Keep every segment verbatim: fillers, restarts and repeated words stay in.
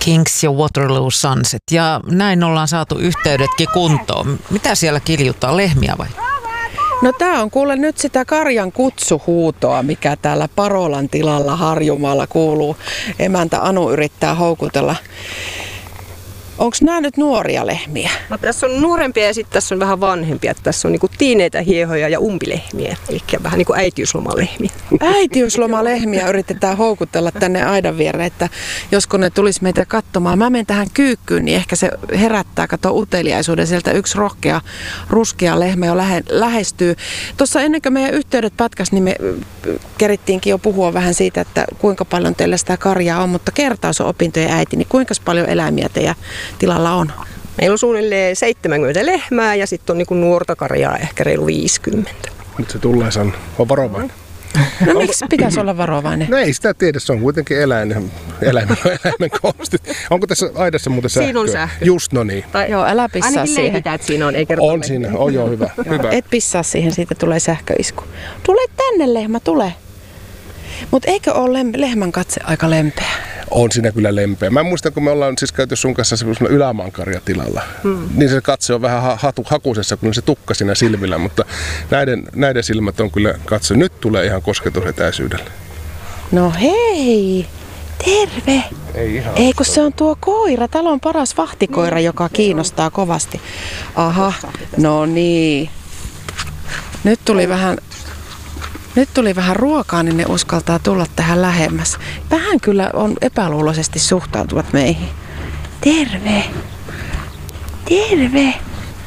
Kings ja Waterloo Sunset. Ja näin ollaan saatu yhteydetkin kuntoon. Mitä siellä kiljutaan, lehmiä vai? No tää on kuule nyt sitä karjan kutsuhuutoa, mikä täällä Parolan tilalla Harjumaalla kuuluu. Emäntä Anu yrittää houkutella. Onko nämä nyt nuoria lehmiä? No, tässä on nuorempia ja sitten tässä on vähän vanhempia. Tässä on niinku tiineitä hiehoja ja umpilehmiä, eli vähän niin kuin äitiyslomalehmiä. Äitiyslomalehmiä yritetään houkutella tänne aidan viereen, että josko ne tulisi meitä katsomaan. Mä menen tähän kyykkyyn, niin ehkä se herättää, kato uteliaisuuden. Sieltä yksi rohkea, ruskea lehmä jo lähe, lähestyy. Tuossa ennen kuin meidän yhteydet pätkäs, niin me kerittiinkin jo puhua vähän siitä, että kuinka paljon teillä sitä karjaa on, mutta kertaus on opintojen äiti, niin kuinka paljon eläimiä teidän tilalla on? Meillä on suunnilleen seitsemänkymmentä lehmää ja sitten on niinku nuorta karjaa ehkä reilu viisikymmentä. Nyt se tulee, on, on varovainen. No miksi pitäisi olla varovainen? No ei sitä tiedä, se on kuitenkin eläin, eläimen, eläimen konstit. Onko tässä aidassa muuten sähköä? Siinä on sähkö. Just, no niin. Tai, joo, älä pissaa ainakin siihen. lehditään, että siinä on, ei kerta On siinä, on joo, hyvä. hyvä. Et pissaa siihen, siitä tulee sähköisku. Tule tänne lehmä, tule. Mutta eikö ole lehmän katse aika lempeä? On siinä kyllä lempeä. Mä muistan, kun me ollaan siis käyty sun kanssa semmoisella ylämaankarjatilalla, hmm. niin se katse on vähän hatu, hakusessa, kun se tukka siinä silmillä, mutta näiden, näiden silmät on kyllä katse. Nyt tulee ihan kosketusetäisyydellä. No hei, terve. Ei ihan. Ei kun se on tuo koira, talon paras vahtikoira, joka kiinnostaa kovasti. Aha, no niin. Nyt tuli vähän... Nyt tuli vähän ruokaa, niin ne uskaltaa tulla tähän lähemmäs. Vähän kyllä on epäluuloisesti suhtautuvat meihin. Terve! Terve!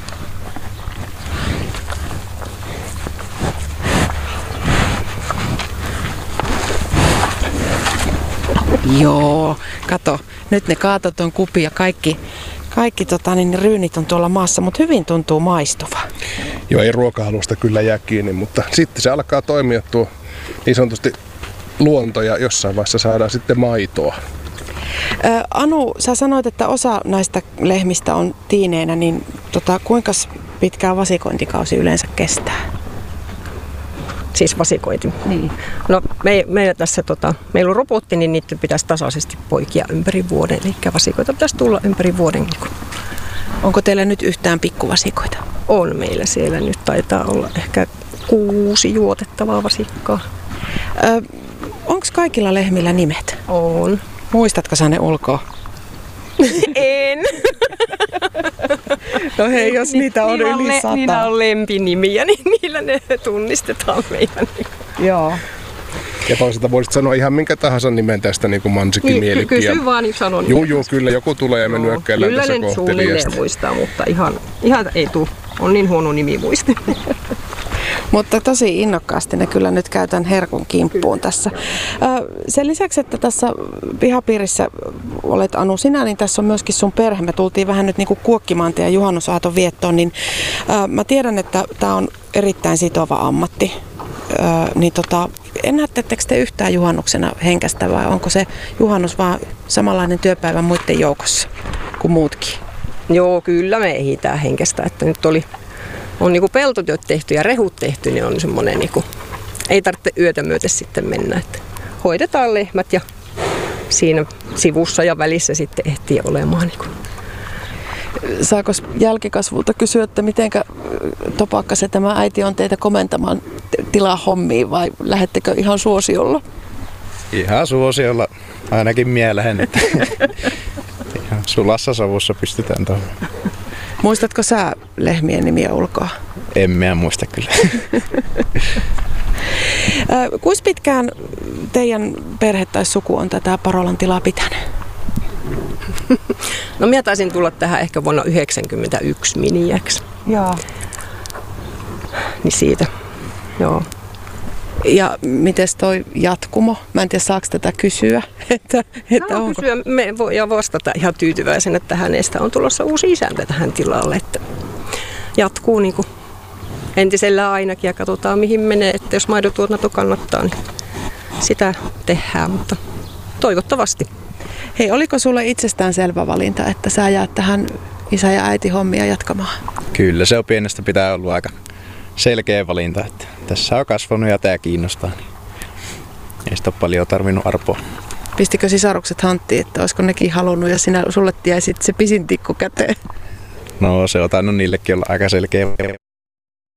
Joo, kato. Nyt ne kaatot ton kupi ja kaikki, kaikki tota, niin ryynit on tuolla maassa, mutta hyvin tuntuu maistuva. Joo, ei ruokahalusta kyllä jää kiinni, mutta sitten se alkaa toimia tuo niin sanotusti luonto ja jossain vaiheessa saadaan sitten maitoa. Ä, Anu, sä sanoit, että osa näistä lehmistä on tiineinä, niin tota, kuinka pitkään vasikointikausi yleensä kestää? Siis vasikointi. Niin. No me, meillä tässä, tota, meillä on robotti, niin niiden pitäisi tasaisesti poikia ympäri vuoden, eli vasikoita pitäisi tulla ympäri vuoden. Onko teillä nyt yhtään pikkuvasikoita? On meillä siellä nyt, taitaa olla ehkä kuusi juotettavaa vasikkaa. Onko kaikilla lehmillä nimet? On. Muistatko sä ne ulkoa? En. No hei, jos niitä on niillä yli le- sata. Niillä on lempinimiä, niin niillä ne tunnistetaan meidän. Joo. Ja toisaalta voisit sanoa ihan minkä tahansa nimen tästä, niin kuin Mansikin niin, mielikki. Kysy vaan, niin sanon. Juu, juu, kyllä joku tulee ja me nyökkäillään tässä kohteliasta. Kyllä ne suunnilleen muistaa, mutta ihan, ihan ei tule. On niin huono nimi muisti. Mutta tosi innokkaasti ne kyllä nyt käytän herkun kimppuun tässä. Sen lisäksi, että tässä pihapiirissä olet Anu sinä, niin tässä on myöskin sun perhe. Me tultiin vähän nyt niin kuin kuokkimaan teidän juhannusaaton viettoon, niin mä tiedän, että tämä on erittäin sitova ammatti. Niin tota, ennättettekö te yhtään juhannuksena henkästä vai onko se juhannus vaan samanlainen työpäivä muiden joukossa kuin muutkin? Joo, kyllä me ehditään henkästä, että nyt oli on niinku peltotyöt tehty ja rehut tehty, niin on semmoinen niinku, ei tarvitse yötä myöten sitten mennä, että hoidetaan lehmät ja siinä sivussa ja välissä sitten ehtii olemaan. Niinku. Saako jälkikasvulta kysyä, että mitenkä topakka se tämä äiti on teitä komentamaan tilahommiin vai lähettekö ihan suosiolla? Ihan suosiolla, ainakin mieleen, että ihan sulassa savussa pystytään tuohon. Muistatko sä lehmien nimiä ulkoa? En minä muista kyllä. Kuinka pitkään teidän perhe tai suku on tätä Parolan tilaa pitänyt? No minä taisin tulla tähän ehkä vuonna yhdeksänkymmentäyksi miniäksi. Joo. Niin siitä, joo. Ja mites toi jatkumo? Mä en tiedä, saako tätä kysyä? Että, että no, onko? kysyä me voi ja vastata ihan tyytyväisenä, että hänestä on tulossa uusi isäntä tähän tilalle. Että jatkuu niin kuin entisellä ainakin ja katsotaan mihin menee. Että jos maidotuotanto kannattaa, niin sitä tehdään, mutta toivottavasti. Hei, oliko sulle itsestään selvä valinta, että sä jäät tähän isä- ja äiti hommia jatkamaan? Kyllä, se on pienestä pitää ollut aika selkeä valinta, että tässä on kasvanut ja tämä kiinnostaa. Niin ei sitä ole paljon tarvinnut arpoa. Pistikö sisarukset hanttiin, että olisiko nekin halunnut ja sinä, sulle jäi sitten se pisin tikku käteen? No se on tainnut niillekin olla aika selkeä